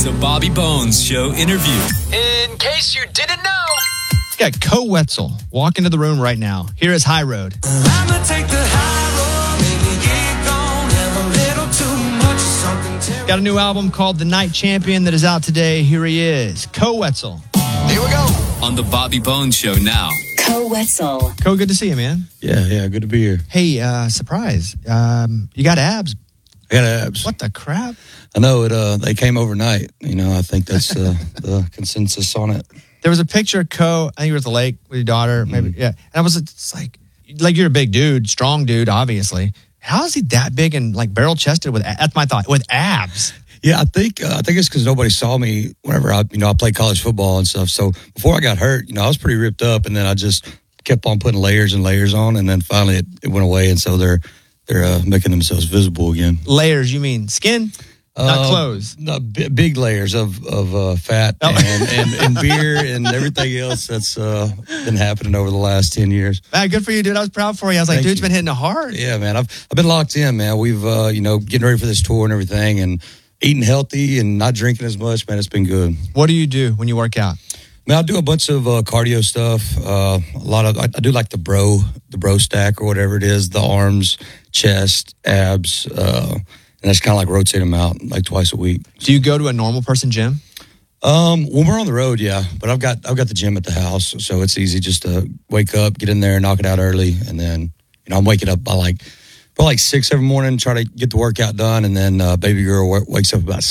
the Bobby Bones Show interview. In case you didn't know. We got Co Wetzel walk into the room right now. Here is High Road. I'ma take the high road, maybe get gone, have a little too much, something terrible. Got a new album called The Night Champion that is out today. Here he is, Co Wetzel. Here we go. On the Bobby Bones Show now. Co Wetzel. Co, good to see you, man. Yeah, good to be here. Hey, surprise. You got abs. I got abs. What the crap? I know it. They came overnight. I think that's the consensus on it. There was a picture of Co. I think you were at the lake with your daughter, maybe. Yeah. And it's like you're a big dude, strong dude, obviously. How is he that big and like barrel chested with? That's my thought. With abs. Yeah, I think it's because nobody saw me whenever I played college football and stuff. So before I got hurt, I was pretty ripped up, and then I just kept on putting layers and layers on, and then finally it went away, and so they're making themselves visible again. Layers, you mean skin, not clothes? No, big layers of fat and beer and everything else that's been happening over the last 10 years. Man, good for you, dude. I was proud for you. I was like, Thank dude's you. been hitting it hard. Yeah, man. I've been locked in, man. We've getting ready for this tour and everything, and eating healthy and not drinking as much, man. It's been good. What do you do when you work out? Man, I do a bunch of cardio stuff. I do like the bro stack or whatever it is, the arms, chest, abs, and that's kind of like rotate them out like twice a week. Do you go to a normal person gym? When we're on the road, yeah, but I've got the gym at the house, so it's easy just to wake up, get in there, knock it out early, and then I'm waking up by like 6 every morning, try to get the workout done, and then baby girl wakes up about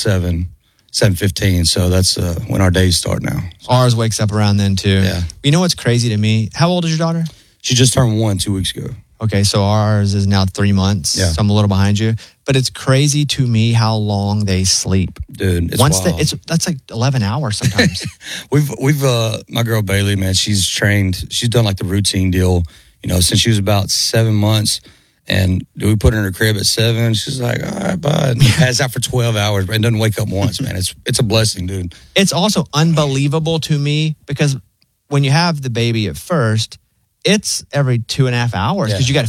7:15, so that's when our days start now. Ours wakes up around then too. Yeah. You know what's crazy to me? How old is your daughter? She just turned 1 2 weeks ago. Okay, so ours is now 3 months. Yeah. So I'm a little behind you. But it's crazy to me how long they sleep. Dude, it's wild. That's like 11 hours sometimes. We've my girl Bailey, man, she's trained. She's done like the routine deal, since she was about 7 months. And we put her in her crib at 7. She's like, all right, bud. Has out for 12 hours, but doesn't wake up once, man. It's a blessing, dude. It's also unbelievable to me because when you have the baby at first, it's every 2.5 hours because you got to